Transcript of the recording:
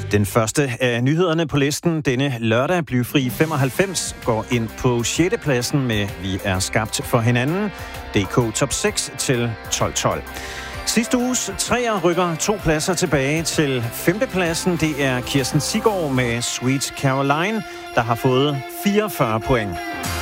Den første af nyhederne på listen denne lørdag, Blyfri 95, går ind på 6. pladsen med Vi er skabt for hinanden, DK Top 6 til 12-12. Sidste uges træer rykker 2 pladser tilbage til 5. pladsen. Det er Kirsten Siggaard med Sweet Caroline, der har fået 44 point.